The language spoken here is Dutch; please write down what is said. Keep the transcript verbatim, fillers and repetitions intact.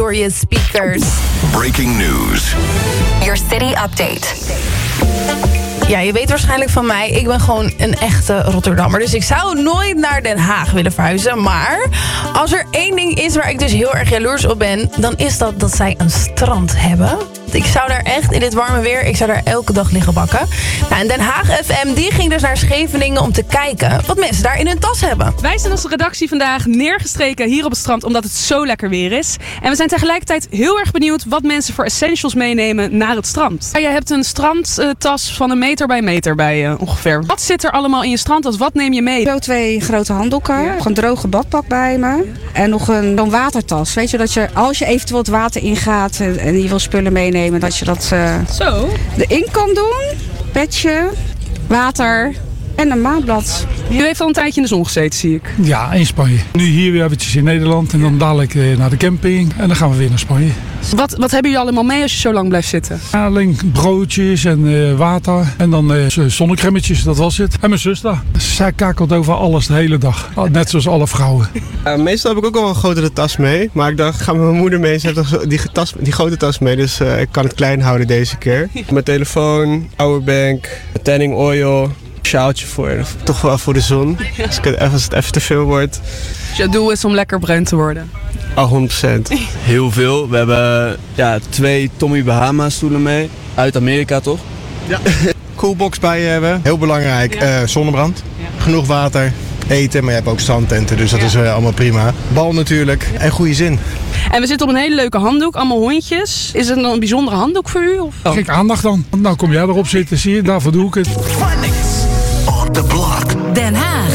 door je speakers. Breaking news. Your city update. Ja, je weet waarschijnlijk van mij, ik ben gewoon een echte Rotterdammer. Dus ik zou nooit naar Den Haag willen verhuizen. Maar als er één ding is waar ik dus heel erg jaloers op ben, dan is dat dat zij een strand hebben. Ik zou daar echt, in dit warme weer, ik zou daar elke dag liggen bakken. Nou, en Den Haag F M die ging dus naar Scheveningen om te kijken wat mensen daar in hun tas hebben. Wij zijn als redactie vandaag neergestreken hier op het strand omdat het zo lekker weer is. En we zijn tegelijkertijd heel erg benieuwd wat mensen voor essentials meenemen naar het strand. Je hebt een strandtas van een meter bij meter bij je ongeveer. Wat zit er allemaal in je strandtas? Wat neem je mee? Zo twee grote handdoeken, Ja. nog een droge badpak bij me en nog een, een watertas. Weet je, dat je als je eventueel het water ingaat en, en je wil spullen meenemen, dat je dat uh, Zo. erin kan doen. Petje, water en een maandblad. U heeft al een tijdje in de zon gezeten, zie ik. Ja, in Spanje. Nu hier weer eventjes in Nederland en dan dadelijk eh, naar de camping en dan gaan we weer naar Spanje. Wat, wat hebben jullie allemaal mee als je zo lang blijft zitten? Ja, alleen broodjes en uh, water en dan uh, zonnecremmetjes, dat was het. En mijn zus daar. Zij kakelt over alles de hele dag. Net zoals alle vrouwen. Uh, meestal heb ik ook wel een grotere tas mee. Maar ik dacht, ga met mijn moeder mee. Ze heeft toch die, tas, die grote tas mee. Dus uh, ik kan het klein houden deze keer. Mijn telefoon, powerbank, tanning oil, sjaaltje voor. Toch wel voor de zon. Als, ik het, als het even te veel wordt. Dus je doel is om lekker bruin te worden. Oh, honderd procent. Heel veel. We hebben ja, twee Tommy Bahama stoelen mee. Uit Amerika, toch? Ja. Coolbox bij je hebben. Heel belangrijk. Ja. Uh, zonnebrand. Ja. Genoeg water. Eten, maar je hebt ook strandtenten. Dus dat Ja. is uh, allemaal prima. Bal natuurlijk. En goede zin. En we zitten op een hele leuke handdoek, allemaal hondjes. Is het een bijzondere handdoek voor u? Of? Kijk, aandacht dan. Nou kom jij erop zitten, zie je, daarvoor doe ik het. Funnies on the block. Den Haag.